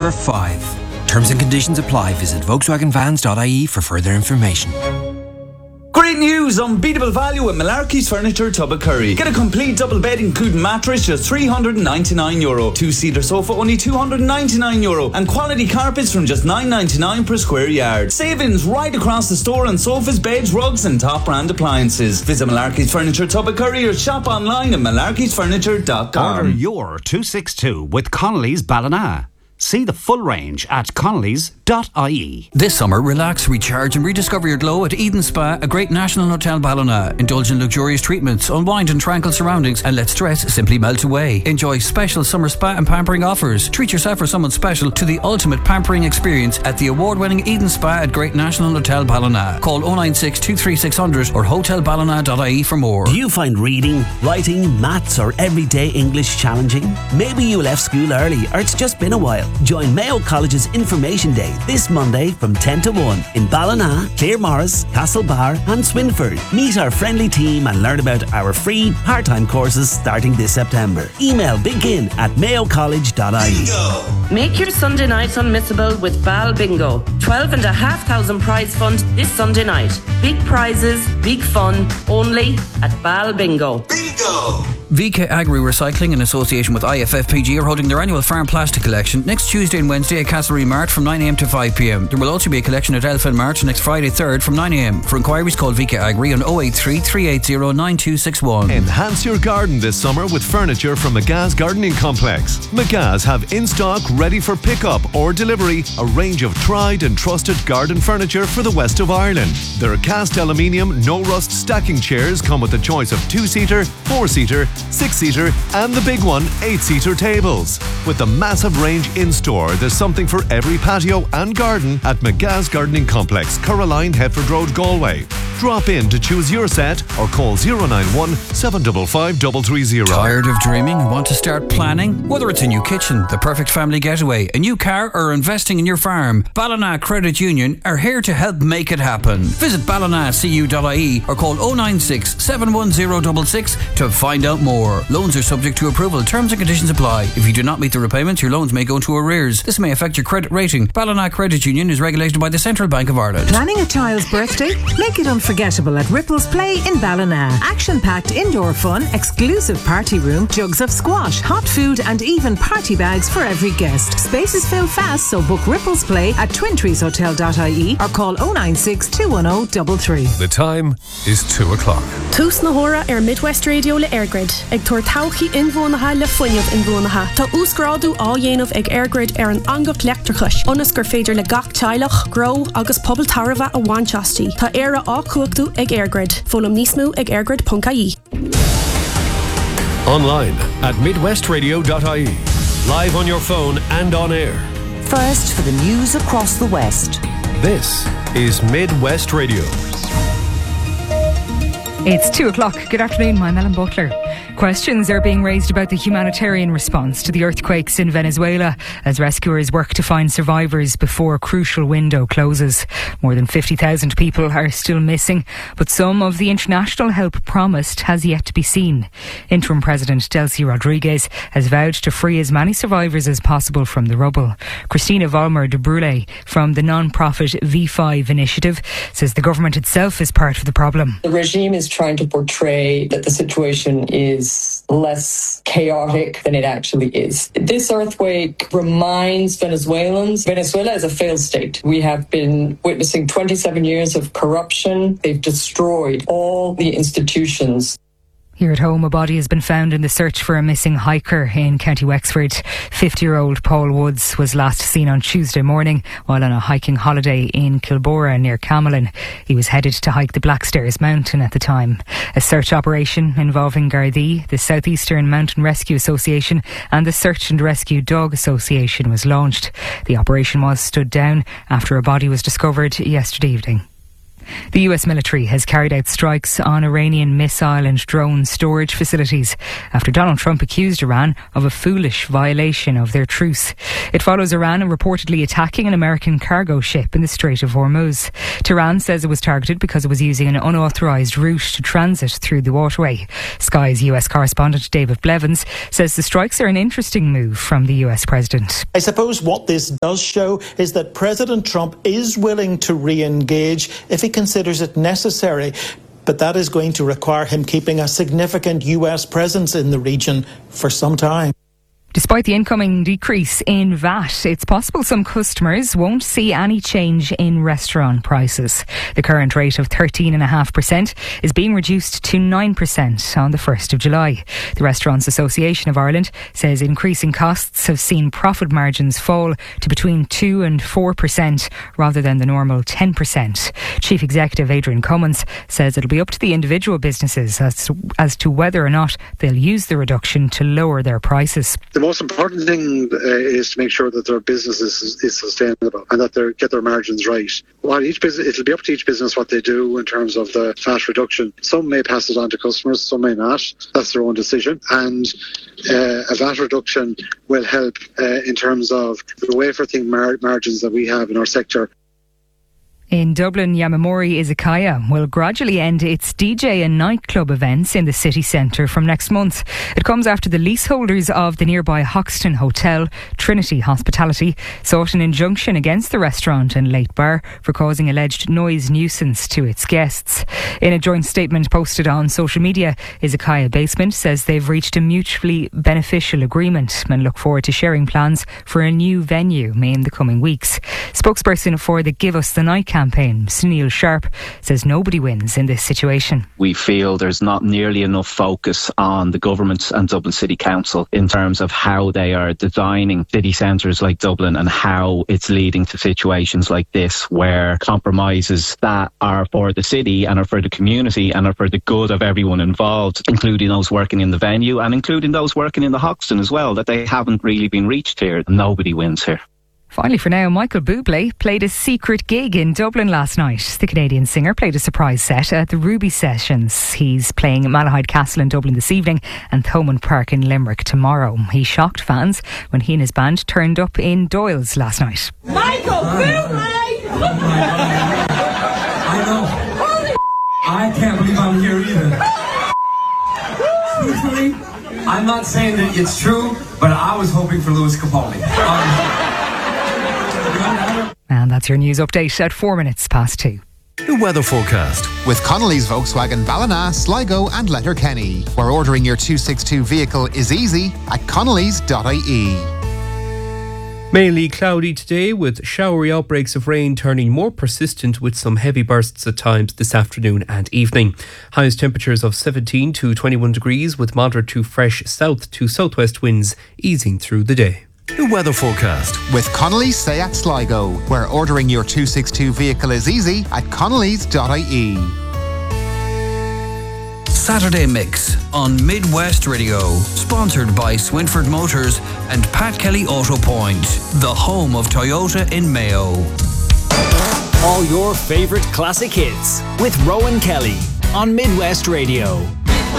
number 5. Terms and conditions apply. Visit VolkswagenVans.ie for further information. Great news! Unbeatable value at Malarkey's Furniture, Tubbacurry. Get a complete double bed including mattress, just €399. Two-seater sofa, only €299. And quality carpets from just $9.99 per square yard. Savings right across the store on sofas, beds, rugs and top brand appliances. Visit Malarkey's Furniture, Tubbacurry or shop online at malarkeysfurniture.com. Order your 262 with Connolly's Ballina. See the full range at connellys.ie. This summer, relax, recharge and rediscover your glow at Eden Spa, a great national hotel Ballina. Indulge in luxurious treatments, unwind in tranquil surroundings and let stress simply melt away. Enjoy special summer spa and pampering offers. Treat yourself or someone special to the ultimate pampering experience at the award-winning Eden Spa at Great National Hotel Ballina. Call 096 23600 or hotelballina.ie for more. Do you find reading, writing, maths or everyday English challenging? Maybe you left school early or it's just been a while. Join Mayo College's Information Day this Monday from 10 to 1 in Ballina, Claremorris, Castlebar and Swinford. Meet our friendly team and learn about our free part-time courses starting this September. Email begin@mayocollege.ie. Make your Sunday nights unmissable with Bal Bingo. 12,500 prize fund this Sunday night. Big prizes, big fun, only at Bal Bingo. Bingo! VK Agri Recycling in association with IFFPG are holding their annual farm plastic collection next Tuesday and Wednesday at Castlereagh Mart from 9am to 5pm. There will also be a collection at Elfin Mart next Friday 3rd from 9am. For inquiries call VK Agri on 083 380 9261. Enhance your garden this summer with furniture from McGa's Gardening Complex. McGa's have in stock, ready for pickup or delivery, a range of tried and trusted garden furniture for the west of Ireland. Their cast aluminium, no rust stacking chairs come with a choice of 2-seater, 4-seater, 6-seater and the big one, 8-seater tables. With the massive range in store, there's something for every patio and garden at McGa's Gardening Complex, Coraline, Hetford Road, Galway. Drop in to choose your set or call 091 755 330. Tired of dreaming and want to start planning? Whether it's a new kitchen, the perfect family getaway, a new car or investing in your farm, Ballina Credit Union are here to help make it happen. Visit ballinacu.ie or call 096 71066 to find out more. Loans are subject to approval. Terms and conditions apply. If you do not meet the repayments, your loans may go into arrears. This may affect your credit rating. Ballina Credit Union is regulated by the Central Bank of Ireland. Planning a child's birthday? Make it unforgettable at Ripples Play in Ballina. Action-packed indoor fun, exclusive party room, jugs of squash, hot food and even party bags for every guest. Spaces fill fast, so book Ripples Play at twintreeshotel.ie or call 096 210 33. The time is 2 o'clock. Tús na hora Midwest Radio le Airgrid. Ag tuair tauchi inbhuanacha le foiineamh inbhuanacha. Tá úscrádu á dhéanamh ag Airgrid an angach leachtarchais. Onas gur féidir le gach teilech, grow agus pobl tarva a bhainteastí. Tá éire á cuachtú ag Airgrid. Fólam nísmú ag airgrid.ie. Online at midwestradio.ie. Live on your phone and on air. First for the news across the West. This is Midwest Radio. It's 2 o'clock. Good afternoon, I'm Ellen Butler. Questions are being raised about the humanitarian response to the earthquakes in Venezuela as rescuers work to find survivors before a crucial window closes. More than 50,000 people are still missing, but some of the international help promised has yet to be seen. Interim President Delcy Rodriguez has vowed to free as many survivors as possible from the rubble. Christina Vollmer de Brule from the non-profit V5 initiative says the government itself is part of the problem. The regime is trying to portray that the situation is less chaotic than it actually is. This earthquake reminds Venezuelans, Venezuela is a failed state. We have been witnessing 27 years of corruption. They've destroyed all the institutions. Here at home, a body has been found in the search for a missing hiker in County Wexford. 50-year-old Paul Woods was last seen on Tuesday morning while on a hiking holiday in Kilbora near Camelin. He was headed to hike the Blackstairs Mountain at the time. A search operation involving Gardaí, the South Eastern Mountain Rescue Association and the Search and Rescue Dog Association was launched. The operation was stood down after a body was discovered yesterday evening. The US military has carried out strikes on Iranian missile and drone storage facilities after Donald Trump accused Iran of a foolish violation of their truce. It follows Iran reportedly attacking an American cargo ship in the Strait of Hormuz. Tehran says it was targeted because it was using an unauthorised route to transit through the waterway. Sky's US correspondent David Blevins says the strikes are an interesting move from the US president. I suppose what this does show is that President Trump is willing to re-engage if he considers it necessary. But that is going to require him keeping a significant US presence in the region for some time. Despite the incoming decrease in VAT, it's possible some customers won't see any change in restaurant prices. The current rate of 13.5% is being reduced to 9% on the 1st of July. The Restaurants Association of Ireland says increasing costs have seen profit margins fall to between 2 and 4% rather than the normal 10%. Chief Executive Adrian Cummins says it'll be up to the individual businesses as to whether or not they'll use the reduction to lower their prices. The most important thing is to make sure that their business is sustainable and that they get their margins right. While it'll be up to each business what they do in terms of the VAT reduction. Some may pass it on to customers, some may not. That's their own decision. And a VAT reduction will help in terms of the wafer thing margins that we have in our sector. In Dublin, Yamamori Izakaya will gradually end its DJ and nightclub events in the city centre from next month. It comes after the leaseholders of the nearby Hoxton Hotel, Trinity Hospitality, sought an injunction against the restaurant and late bar for causing alleged noise nuisance to its guests. In a joint statement posted on social media, Izakaya Basement says they've reached a mutually beneficial agreement and look forward to sharing plans for a new venue in the coming weeks. Spokesperson for the Give Us the Night campaign, Sunil Sharp, says nobody wins in this situation. We feel there's not nearly enough focus on the government and Dublin City Council in terms of how they are designing city centres like Dublin and how it's leading to situations like this where compromises that are for the city and are for the community and are for the good of everyone involved, including those working in the venue and including those working in the Hoxton as well, that they haven't really been reached here. Nobody wins here. Finally for now, Michael Bublé played a secret gig in Dublin last night. The Canadian singer played a surprise set at the Ruby Sessions. He's playing at Malahide Castle in Dublin this evening and Thomond Park in Limerick tomorrow. He shocked fans when he and his band turned up in Doyle's last night. Michael Bublé! I know. I can't believe I'm here either. Truthfully, I'm not saying that it's true, but I was hoping for Louis Capaldi. And that's your news update at 4 minutes past 2. The weather forecast with Connolly's Volkswagen Ballina, Sligo and Letterkenny, where ordering your 262 vehicle is easy at connolly's.ie. Mainly cloudy today with showery outbreaks of rain turning more persistent with some heavy bursts at times this afternoon and evening. Highest temperatures of 17 to 21 degrees with moderate to fresh south to southwest winds easing through the day. The weather forecast with Connolly's Seat Sligo, where ordering your 262 vehicle is easy at connolly's.ie. Saturday Mix on Midwest Radio, sponsored by Swinford Motors and Pat Kelly Auto Point, the home of Toyota in Mayo. All your favourite classic hits with Rowan Kelly on Midwest Radio.